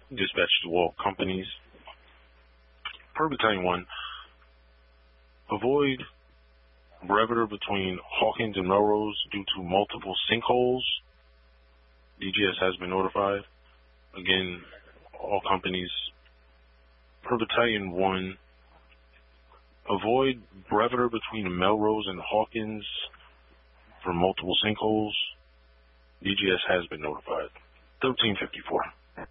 Dispatch to all companies. Per Battalion 1, avoid brevitor between Hawkins and Melrose due to multiple sinkholes. DGS has been notified. Again, all companies. Per Battalion 1, avoid brevitor between Melrose and Hawkins for multiple sinkholes. DGS has been notified. 1354.